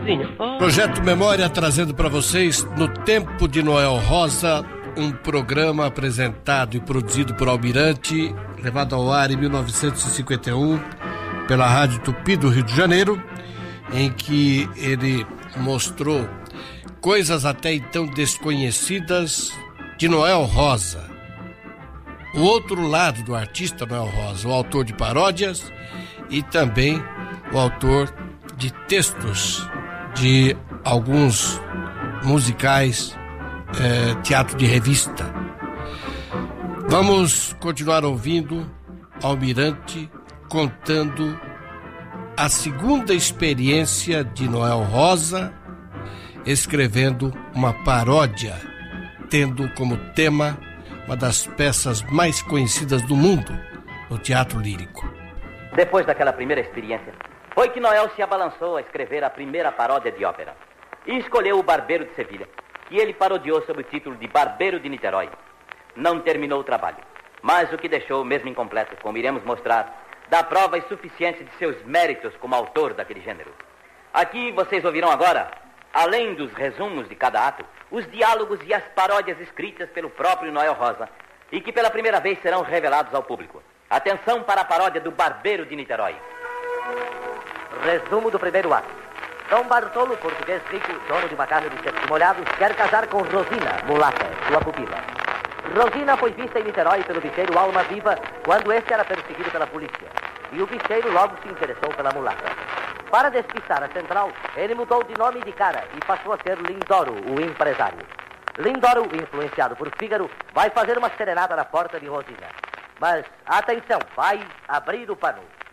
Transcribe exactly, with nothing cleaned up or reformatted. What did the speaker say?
Rosinha. Oh. Projeto Memória trazendo para vocês, no tempo de Noel Rosa, um programa apresentado e produzido por Almirante, levado ao ar em mil novecentos e cinquenta e um pela Rádio Tupi do Rio de Janeiro, em que ele mostrou coisas até então desconhecidas de Noel Rosa. O outro lado do artista Noel Rosa, o autor de paródias e também o autor de textos de alguns musicais, é, teatro de revista. Vamos continuar ouvindo Almirante contando a segunda experiência de Noel Rosa, escrevendo uma paródia, tendo como tema uma das peças mais conhecidas do mundo no teatro lírico. Depois daquela primeira experiência, foi que Noel se abalançou a escrever a primeira paródia de ópera. E escolheu o Barbeiro de Sevilha, que ele parodiou sob o título de Barbeiro de Niterói. Não terminou o trabalho, mas o que deixou mesmo incompleto, como iremos mostrar, dá provas suficientes de seus méritos como autor daquele gênero. Aqui vocês ouvirão agora, além dos resumos de cada ato, os diálogos e as paródias escritas pelo próprio Noel Rosa e que pela primeira vez serão revelados ao público. Atenção para a paródia do Barbeiro de Niterói. Resumo do primeiro ato. Dom Bartolo, português rico, dono de uma casa de secos molhados, quer casar com Rosina, mulata, sua pupila. Rosina foi vista em Niterói pelo bicheiro Alma Viva quando este era perseguido pela polícia. E o bicheiro logo se interessou pela mulata. Para despistar a central, ele mudou de nome e de cara e passou a ser Lindoro, o empresário. Lindoro, influenciado por Fígaro, vai fazer uma serenata na porta de Rosina. Mas, atenção, vai abrir o pano.